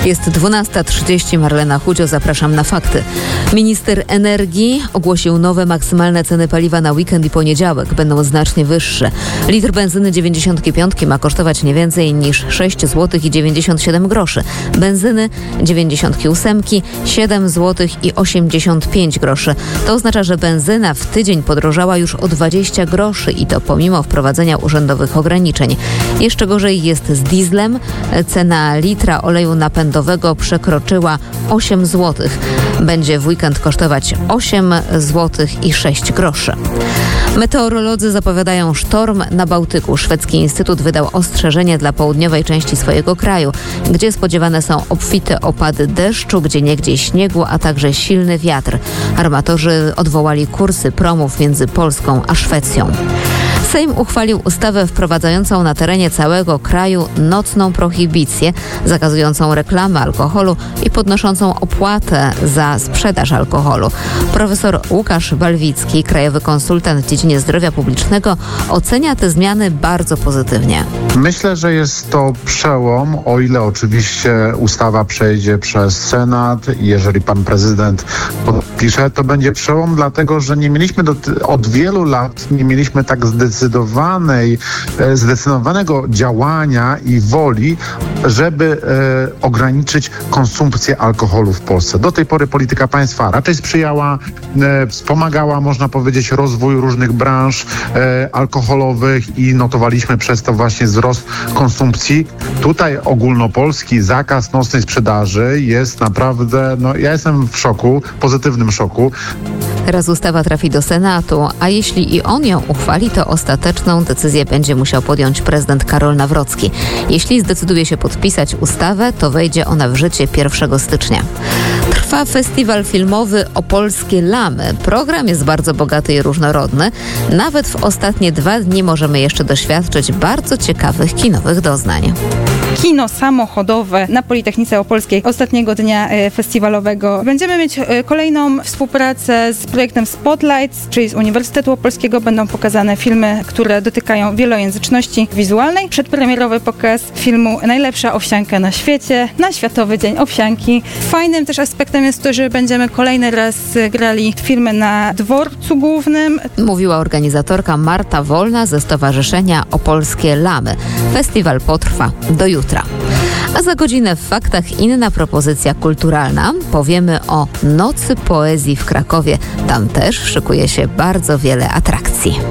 Jest 12:30, Marlena Chudzio, zapraszam na fakty. Minister energii ogłosił nowe maksymalne ceny paliwa na weekend i poniedziałek. Będą znacznie wyższe. Litr benzyny 95 ma kosztować nie więcej niż 6,97 zł. Benzyny 98 7,85 zł. To oznacza, że benzyna w tydzień podrożała już o 20 groszy i to pomimo wprowadzenia urzędowych ograniczeń. Jeszcze gorzej jest z dieslem. Cena litra oleju napędowego przekroczyła 8 zł. Będzie w weekend kosztować 8 zł i 6 groszy. Meteorolodzy zapowiadają sztorm na Bałtyku. Szwedzki instytut wydał ostrzeżenie dla południowej części swojego kraju, gdzie spodziewane są obfite opady deszczu, gdzieniegdzie śniegu, a także silny wiatr. Armatorzy odwołali kursy promów między Polską a Szwecją. Sejm uchwalił ustawę wprowadzającą na terenie całego kraju nocną prohibicję, zakazującą reklamy alkoholu i podnoszącą opłatę za sprzedaż alkoholu. Profesor Łukasz Walwicki, krajowy konsultant w dziedzinie zdrowia publicznego, ocenia te zmiany bardzo pozytywnie. Myślę, że jest to przełom, o ile oczywiście ustawa przejdzie przez Senat i jeżeli pan prezydent podpisze, to będzie przełom, dlatego że nie mieliśmy od wielu lat nie mieliśmy tak zdecydowanego działania i woli, żeby ograniczyć konsumpcję alkoholu w Polsce. Do tej pory polityka państwa raczej sprzyjała, wspomagała, można powiedzieć, rozwój różnych branż alkoholowych i notowaliśmy przez to właśnie wzrost konsumpcji. Tutaj ogólnopolski zakaz nocnej sprzedaży jest naprawdę, ja jestem w szoku, pozytywnym szoku. Teraz ustawa trafi do Senatu, a jeśli i on ją uchwali, to ostateczną decyzję będzie musiał podjąć prezydent Karol Nawrocki. Jeśli zdecyduje się podpisać ustawę, to wejdzie ona w życie 1 stycznia. Trwa festiwal filmowy Opolskie Lamy. Program jest bardzo bogaty i różnorodny. Nawet w ostatnie 2 dni możemy jeszcze doświadczyć bardzo ciekawych kinowych doznań. Kino samochodowe na Politechnice Opolskiej ostatniego dnia festiwalowego. Będziemy mieć kolejną współpracę z projektem Spotlight, czyli z Uniwersytetu Opolskiego. Będą pokazane filmy, które dotykają wielojęzyczności wizualnej. Przedpremierowy pokaz filmu Najlepsza owsianka na świecie, na Światowy Dzień Owsianki. Fajnym też aspektem jest to, że będziemy kolejny raz grali filmy na dworcu głównym. Mówiła organizatorka Marta Wolna ze Stowarzyszenia Opolskie Lamy. Festiwal potrwa do jutra. A za godzinę w faktach inna propozycja kulturalna. Powiemy o Nocy Poezji w Krakowie. Tam też szykuje się bardzo wiele atrakcji.